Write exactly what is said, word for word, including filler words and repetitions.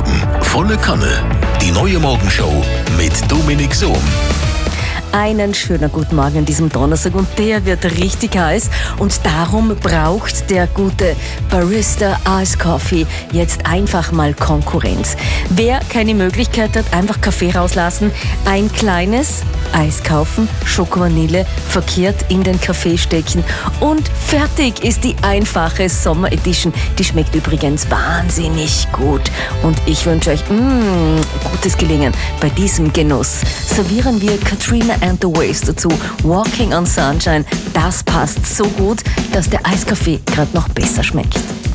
Morgen volle Kanne. Die neue Morgenshow mit Dominik Sohm. Einen schönen guten Morgen an diesem Donnerstag und der wird richtig heiß und darum braucht der gute Barista Ice Coffee jetzt einfach mal Konkurrenz. Wer keine Möglichkeit hat, einfach Kaffee rauslassen, ein kleines Eis kaufen, Schoko-Vanille verkehrt in den Kaffee stecken und fertig ist die einfache Sommer Edition. Die schmeckt übrigens wahnsinnig gut und ich wünsche euch mm, gutes Gelingen bei diesem Genuss. Servieren wir Katrina and the Waves dazu. Walking on Sunshine, das passt so gut, dass der Eiskaffee gerade noch besser schmeckt.